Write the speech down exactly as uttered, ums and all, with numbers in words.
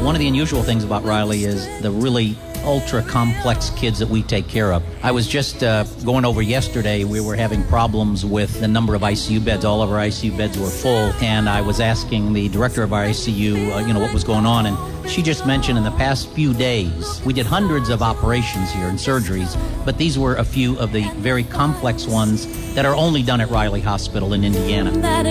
One of the unusual things about Riley is the really ultra-complex kids that we take care of. I was just uh, going over yesterday, we were having problems with the number of I C U beds. All of our I C U beds were full, and I was asking the director of our I C U, uh, you know, what was going on, and she just mentioned in the past few days, we did hundreds of operations here and surgeries, but these were a few of the very complex ones that are only done at Riley Hospital in Indiana.